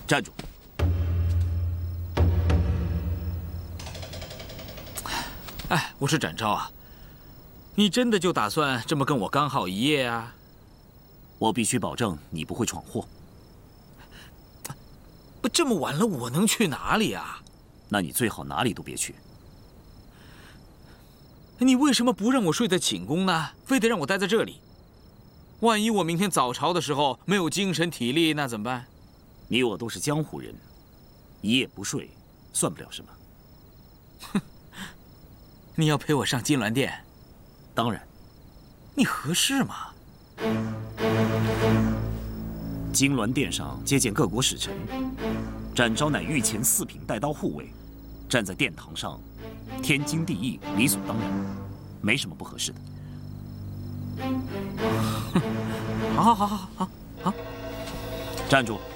站住！ 哎，我说展昭啊，你真的就打算这么跟我刚好一夜啊？ 我必须保证你不会闯祸。 不，这么晚了，我能去哪里啊？ 那你最好哪里都别去。 你为什么不让我睡在寝宫呢？非得让我待在这里？万一我明天早朝的时候没有精神体力，那怎么办？ 你我都是江湖人，一夜不睡算不了什么。 哼，你要陪我上金銮殿？ 当然。 你合适吗？ 金銮殿上接见各国使臣，展昭乃御前4品带刀护卫，站在殿堂上，天经地义，理所当然，没什么不合适的。 好， 站住！